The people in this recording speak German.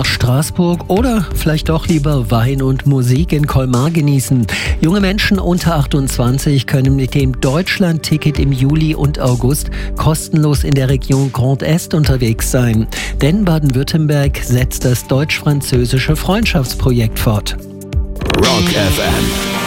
Straßburg oder vielleicht doch lieber Wein und Musik in Colmar genießen. Junge Menschen unter 28 können mit dem Deutschland-Ticket im Juli und August kostenlos in der Region Grand Est unterwegs sein. Denn Baden-Württemberg setzt das deutsch-französische Freundschaftsprojekt fort. Rock FM